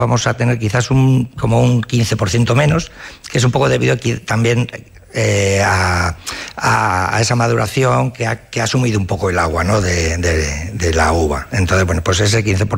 vamos a tener quizás como un 15% menos, que es un poco debido también a esa maduración que ha sumido un poco el agua, ¿no?, de la uva. Entonces, bueno, pues ese 15%